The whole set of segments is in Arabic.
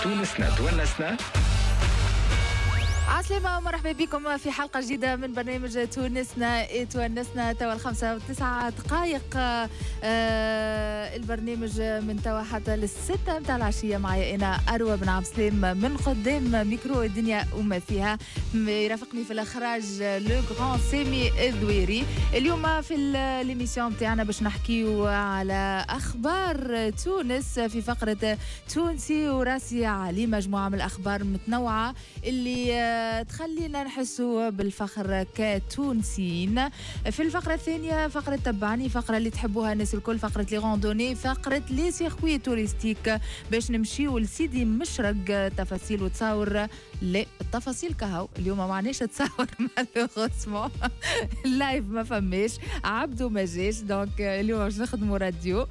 تونسنا تونسنا. عسلامة ومرحبا بكم في حلقة جديدة من برنامج تونسنا تونسنا توا 5:09. البرنامج من توا حتى للستة متاع العشية. معي أنا أروى بن عبد السلام من قدام ميكرو الدنيا وما فيها. يرافقني في الإخراج لو غران سامي الذويري. اليوم في الإميسيون متاعنا باش نحكيو على أخبار تونس في فقرة تونسي وراسي علي، مجموعة من الأخبار متنوعة اللي تخلينا نحسوا بالفخر كتونسيين. في الفقرة الثانية فقرة تبعني، فقرة اللي تحبوها الناس الكل، فقرة لي غوندوني، فقرة لي سيركوي توريستيك باش نمشيو لسيدي مشرق. تفاصيل وتصاور، لا التفاصيل كهو اليوم ما معناش تصور مالوغوسمون اللايف ما فماش، عبدو ما جاش، دونك اليوم باش نخدموا راديو.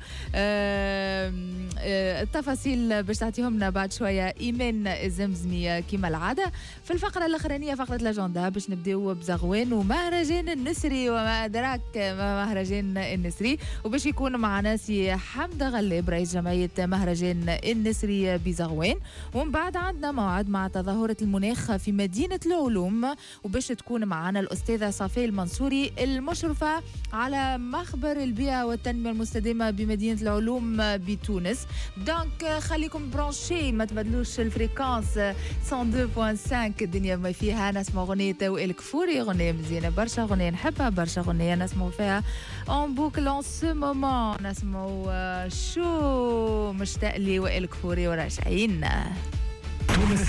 التفاصيل باش تعطيهم لنا بعد شويه ايمان الزمزمي كيما العاده. في الفقره الاخرانيه فقره الاجنده باش نبداو بزغوان ومهرجان النسري وما ادراك ما مهرجان النسري، وباش يكون معنا سي حمد غلاب رئيس جمعيه مهرجان النسري بزغوان. ومن بعد عندنا موعد مع تظاهره المناخ في مدينه العلوم، وباش تكون معنا الاستاذه صفاء المنصوري المشرفه على مخبر البيئه والتنميه المستدامه بمدينه العلوم بتونس. دونك خليكم برانشي، ما تبدلوش الفريكونس 102.5. الدنيا ما فيها. نسمع أغنية وائل كفوري، أغنية مزيانة برشا، أغنية نحبها برشا، أغنية نسمع فيها اون بوكل اون سو مومون. نسمعوا شو مشتاق لي وائل كفوري وراجعين.